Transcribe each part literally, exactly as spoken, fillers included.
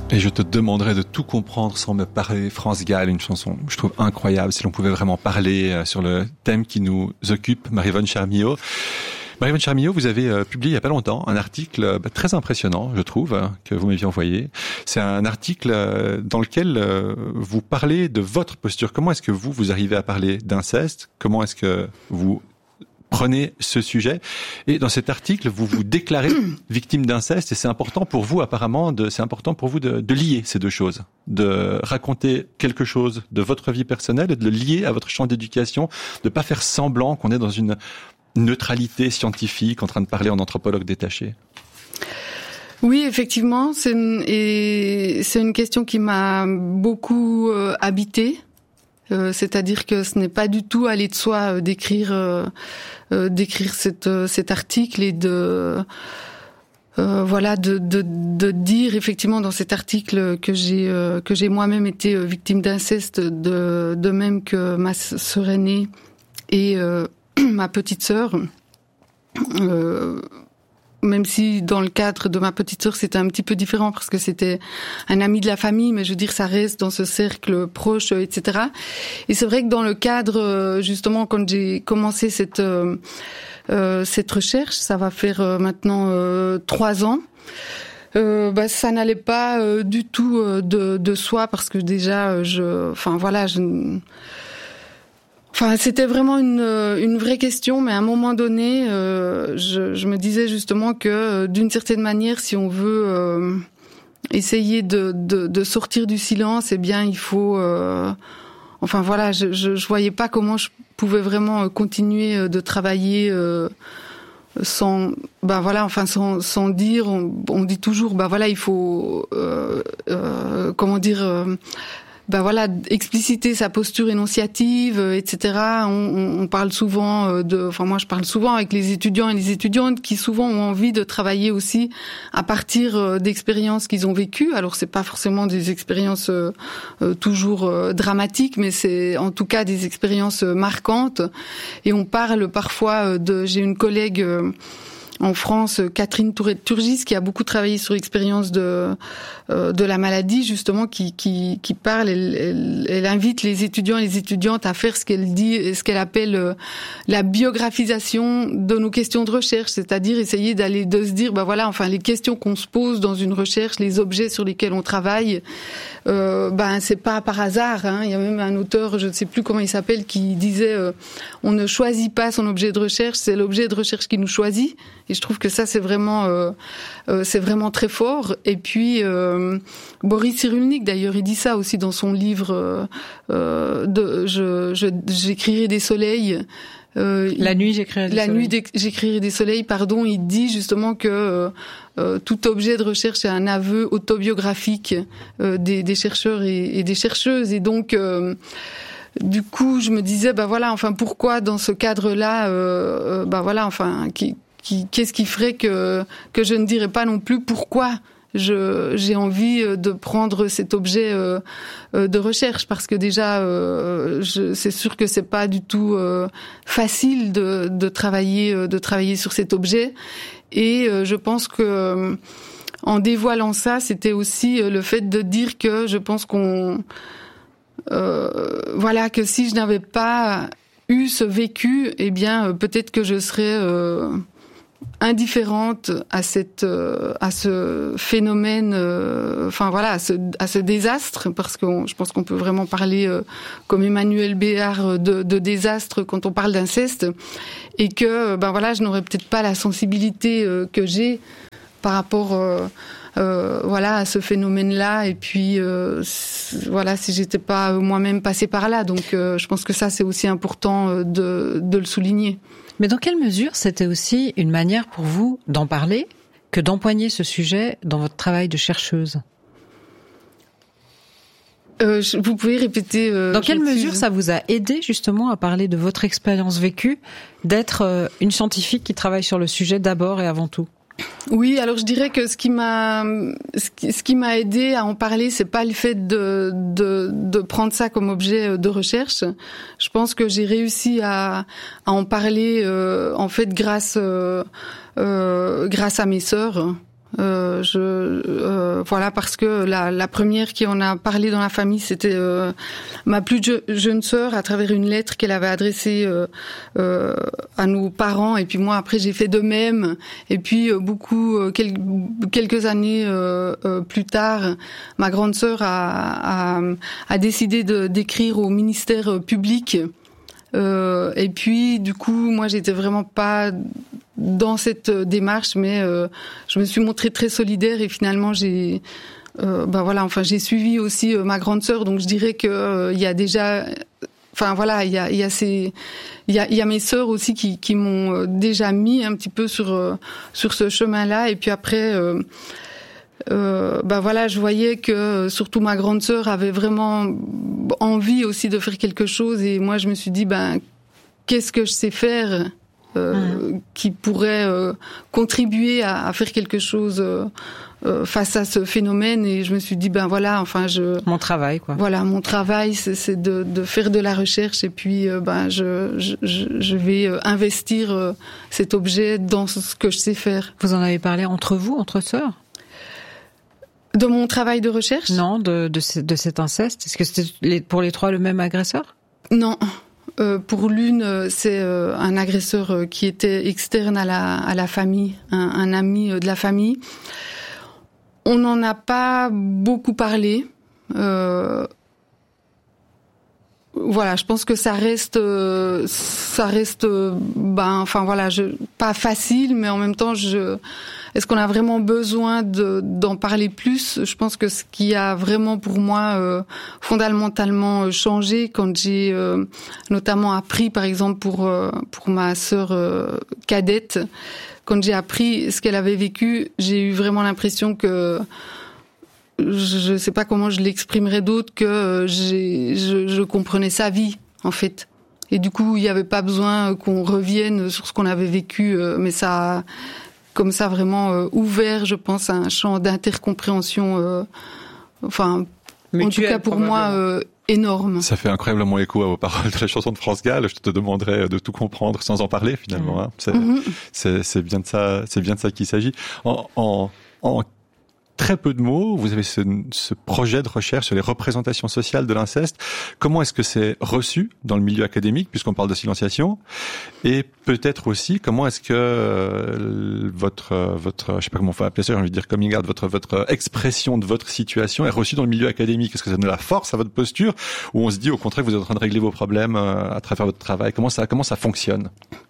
Et je te demanderai de tout comprendre sans me parler. France Gall, une chanson, je trouve incroyable. Si l'on pouvait vraiment parler sur le thème qui nous occupe, Maryvonne Charmillau. Maryvonne Charmillau, vous avez euh, publié il n'y a pas longtemps un article euh, bah, très impressionnant, je trouve, hein, que vous m'aviez envoyé. C'est un article euh, dans lequel euh, vous parlez de votre posture. Comment est-ce que vous, vous arrivez à parler d'inceste ? Comment est-ce que vous prenez ce sujet ? Et dans cet article, vous vous déclarez victime d'inceste, et c'est important pour vous, apparemment, de, c'est important pour vous de, de lier ces deux choses, de raconter quelque chose de votre vie personnelle et de le lier à votre champ d'éducation, de pas faire semblant qu'on est dans une neutralité scientifique en train de parler en anthropologue détaché. Oui, effectivement, c'est une, et c'est une question qui m'a beaucoup euh, habité. Euh, c'est-à-dire que ce n'est pas du tout aller de soi euh, d'écrire euh, euh, d'écrire cette, euh, cet article et de euh, voilà de, de de dire effectivement dans cet article que j'ai euh, que j'ai moi-même été euh, victime d'inceste, de de même que ma sœur aînée et euh, ma petite sœur. Euh, même si dans le cadre de ma petite sœur c'était un petit peu différent parce que c'était un ami de la famille, mais je veux dire ça reste dans ce cercle proche, et cetera. Et c'est vrai que dans le cadre justement quand j'ai commencé cette euh, euh, cette recherche, ça va faire euh, maintenant euh, trois ans. Euh, bah ça n'allait pas euh, du tout euh, de de soi parce que déjà je, enfin voilà je. Enfin, c'était vraiment une une vraie question, mais à un moment donné, euh, je, je me disais justement que d'une certaine manière, si on veut euh, essayer de, de de sortir du silence, eh bien, il faut. Euh, enfin voilà, je, je je voyais pas comment je pouvais vraiment continuer de travailler euh, sans. Ben voilà, enfin sans sans dire. On, on dit toujours, ben voilà, il faut. Euh, euh, comment dire. Euh, Ben voilà, expliciter sa posture énonciative, euh, et cetera. On, on, on parle souvent de, enfin moi je parle souvent avec les étudiants et les étudiantes qui souvent ont envie de travailler aussi à partir d'expériences qu'ils ont vécues. Alors c'est pas forcément des expériences euh, toujours euh, dramatiques, mais c'est en tout cas des expériences marquantes. Et on parle parfois de, j'ai une collègue euh, en France, Catherine Tourette-Turgis, qui a beaucoup travaillé sur l'expérience de euh, de la maladie, justement, qui qui qui parle. Elle, elle, elle invite les étudiants et les étudiantes à faire ce qu'elle dit, ce qu'elle appelle euh, la biographisation de nos questions de recherche, c'est-à-dire essayer d'aller de se dire, bah voilà, enfin les questions qu'on se pose dans une recherche, les objets sur lesquels on travaille, euh, ben c'est pas par hasard. Hein. Il y a même un auteur, je ne sais plus comment il s'appelle, qui disait, euh, on ne choisit pas son objet de recherche, c'est l'objet de recherche qui nous choisit. Et je trouve que ça c'est vraiment euh, euh, c'est vraiment très fort. Et puis euh, Boris Cyrulnik d'ailleurs il dit ça aussi dans son livre euh, euh, de je, je j'écrirai des soleils. Euh, la il, nuit j'écrirai des la soleils. nuit j'écrirai des soleils. Pardon, il dit justement que euh, euh, tout objet de recherche est un aveu autobiographique euh, des, des chercheurs et, et des chercheuses. Et donc euh, du coup je me disais bah voilà enfin pourquoi dans ce cadre-là euh, euh, bah voilà enfin qui Qui, qu'est-ce qui ferait que que je ne dirais pas non plus pourquoi je j'ai envie de prendre cet objet euh, de recherche, parce que déjà euh, je, c'est sûr que c'est pas du tout euh, facile de de travailler de travailler sur cet objet, et euh, je pense que en dévoilant ça, c'était aussi le fait de dire que je pense qu'on euh, voilà que si je n'avais pas eu ce vécu, eh bien peut-être que je serais euh, indifférente à cette euh, à ce phénomène, euh, enfin voilà, à ce à ce désastre, parce que on, je pense qu'on peut vraiment parler euh, comme Emmanuel Béard de, de désastre quand on parle d'inceste, et que ben voilà, je n'aurais peut-être pas la sensibilité euh, que j'ai par rapport euh, euh, voilà à ce phénomène-là, et puis euh, voilà, si j'étais pas moi-même passée par là, donc euh, je pense que ça c'est aussi important de de le souligner. Mais dans quelle mesure c'était aussi une manière pour vous d'en parler que d'empoigner ce sujet dans votre travail de chercheuse ? Euh, vous pouvez répéter euh, Dans quelle mesure ça vous a aidé justement à parler de votre expérience vécue, d'être euh, une scientifique qui travaille sur le sujet d'abord et avant tout ? Oui, alors je dirais que ce qui m'a ce qui, ce qui m'a aidé à en parler, c'est pas le fait de de de prendre ça comme objet de recherche. Je pense que j'ai réussi à à en parler euh, en fait grâce euh, euh, grâce à mes sœurs. Euh, je, euh, voilà, parce que la, la première qui en a parlé dans la famille, c'était euh, ma plus je, jeune sœur, à travers une lettre qu'elle avait adressée euh, euh, à nos parents. Et puis moi, après, j'ai fait de même. Et puis euh, beaucoup, euh, quel, quelques années euh, euh, plus tard, ma grande sœur a, a, a décidé de, d'écrire au ministère public. Euh, et puis, du coup, moi, j'étais vraiment pas dans cette démarche, mais euh, je me suis montrée très solidaire et finalement, j'ai, euh, bah voilà, enfin, j'ai suivi aussi euh, ma grande sœur, donc je dirais que euh, il y a déjà, enfin voilà, il y a, il y a ces, il y a, il y a mes sœurs aussi qui, qui m'ont déjà mis un petit peu sur euh, sur ce chemin-là, et puis après. Euh, Euh, bah voilà, je voyais que surtout ma grande sœur avait vraiment envie aussi de faire quelque chose, et moi je me suis dit ben qu'est-ce que je sais faire euh, mmh. qui pourrait euh, contribuer à, à faire quelque chose euh, euh, face à ce phénomène, et je me suis dit ben voilà, enfin je mon travail quoi. Voilà, mon travail c'est, c'est de, de faire de la recherche, et puis euh, ben je, je je vais investir euh, cet objet dans ce que je sais faire. Vous en avez parlé entre vous, entre sœurs? De mon travail de recherche? Non, de, de, de cet inceste. Est-ce que c'était les, pour les trois le même agresseur? Non. Euh, pour l'une, c'est euh, un agresseur qui était externe à la, à la famille, un, un ami de la famille. On n'en a pas beaucoup parlé. Euh, voilà, je pense que ça reste, euh, ça reste, euh, ben, enfin voilà, je, pas facile, mais en même temps, je, est-ce qu'on a vraiment besoin de, d'en parler plus? Je pense que ce qui a vraiment pour moi euh, fondamentalement changé quand j'ai euh, notamment appris, par exemple pour euh, pour ma sœur euh, cadette, quand j'ai appris ce qu'elle avait vécu, j'ai eu vraiment l'impression que je ne sais pas comment je l'exprimerais d'autre que j'ai, je, je comprenais sa vie, en fait. Et du coup, il n'y avait pas besoin qu'on revienne sur ce qu'on avait vécu, mais ça a, comme ça, vraiment ouvert, je pense, un champ d'intercompréhension, euh, enfin, mutuel, en tout cas pour moi, euh, énorme. Ça fait incroyablement écho à vos paroles de la chanson de France Gall. Je te demanderais de tout comprendre sans en parler, finalement. Hein. C'est, mm-hmm. c'est, c'est bien de ça, c'est bien de ça qu'il s'agit. En, en, en très peu de mots, vous avez ce, ce projet de recherche sur les représentations sociales de l'inceste. Comment est-ce que c'est reçu dans le milieu académique, puisqu'on parle de silenciation? Et peut-être aussi, comment est-ce que euh, votre, votre, je sais pas comment on va appeler ça, j'ai envie de dire coming out, votre, votre expression de votre situation est reçue dans le milieu académique? Est-ce que ça donne de la force à votre posture, ou on se dit au contraire que vous êtes en train de régler vos problèmes euh, à travers votre travail? Comment ça, comment ça fonctionne?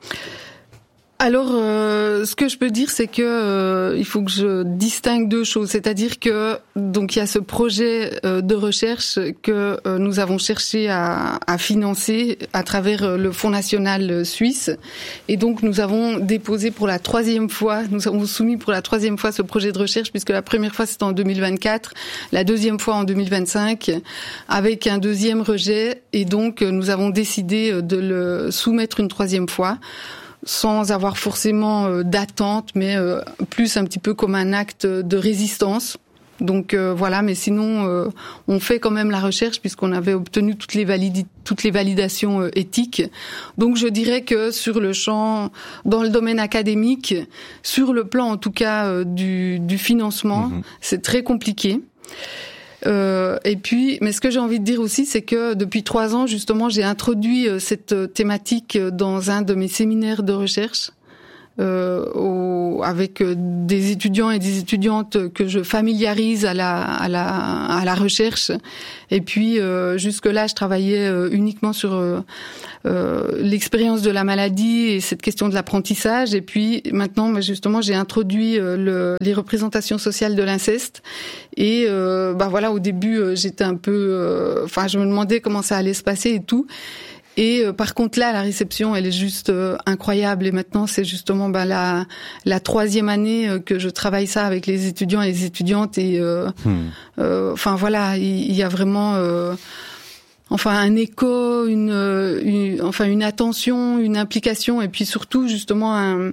Alors, euh, ce que je peux dire, c'est que euh, il faut que je distingue deux choses. C'est-à-dire que donc il y a ce projet euh, de recherche que euh, nous avons cherché à, à financer à travers euh, le Fonds national suisse, et donc nous avons déposé pour la troisième fois, nous avons soumis pour la troisième fois ce projet de recherche, puisque la première fois c'était en deux mille vingt-quatre, la deuxième fois en deux mille vingt-cinq, avec un deuxième rejet, et donc nous avons décidé de le soumettre une troisième fois, sans avoir forcément euh, d'attente, mais euh, plus un petit peu comme un acte de résistance. Donc euh, voilà, mais sinon euh, on fait quand même la recherche, puisqu'on avait obtenu toutes les validi- toutes les validations euh, éthiques. Donc je dirais que sur le champ, dans le domaine académique, sur le plan en tout cas euh, du, du financement, mmh. c'est très compliqué. Euh, et puis, mais ce que j'ai envie de dire aussi, c'est que depuis trois ans, justement, j'ai introduit cette thématique dans un de mes séminaires de recherche, euh, au, avec des étudiants et des étudiantes que je familiarise à la à la à la recherche. Et puis, euh, jusque-là, je travaillais uniquement sur euh, euh, l'expérience de la maladie et cette question de l'apprentissage. Et puis, maintenant, justement, j'ai introduit le, les représentations sociales de l'inceste. Et euh, bah voilà, au début, j'étais un peu, enfin, euh, je me demandais comment ça allait se passer et tout. Et euh, par contre là, la réception, elle est juste euh, incroyable. Et maintenant, c'est justement bah, la la troisième année euh, que je travaille ça avec les étudiants et les étudiantes. Et euh, hmm. euh, enfin voilà, il, il y a vraiment euh, enfin un écho, une, une enfin une attention, une implication, et puis surtout justement un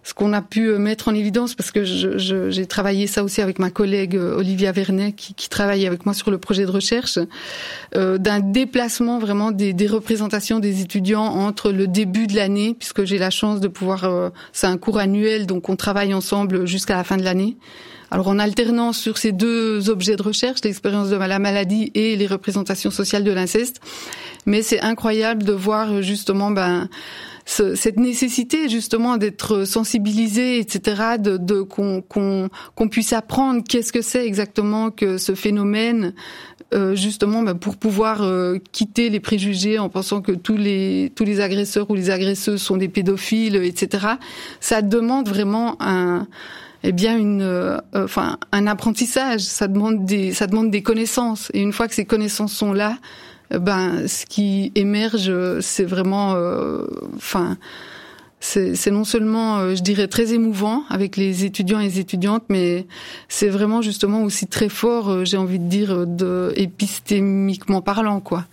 ce qu'on a pu mettre en évidence, parce que je, je, j'ai travaillé ça aussi avec ma collègue Olivia Vernet, qui, qui travaille avec moi sur le projet de recherche, euh, d'un déplacement vraiment des, des représentations des étudiants entre le début de l'année, puisque j'ai la chance de pouvoir, euh, c'est un cours annuel, donc on travaille ensemble jusqu'à la fin de l'année. Alors en alternance sur ces deux objets de recherche, l'expérience de la maladie et les représentations sociales de l'inceste. Mais c'est incroyable de voir justement ben ce, cette nécessité justement d'être sensibilisé, et cetera, de, de qu'on, qu'on, qu'on puisse apprendre qu'est-ce que c'est exactement que ce phénomène, euh, justement ben, pour pouvoir euh, quitter les préjugés en pensant que tous les tous les agresseurs ou les agresseuses sont des pédophiles, et cetera. Ça demande vraiment un eh bien une euh, enfin un apprentissage, ça demande des ça demande des connaissances, et une fois que ces connaissances sont là, euh, ben ce qui émerge, c'est vraiment euh, enfin c'est c'est non seulement euh, je dirais très émouvant avec les étudiants et les étudiantes, mais c'est vraiment justement aussi très fort, euh, j'ai envie de dire, de épistémiquement parlant, quoi.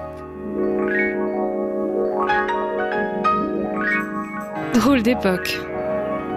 Drôle d'époque.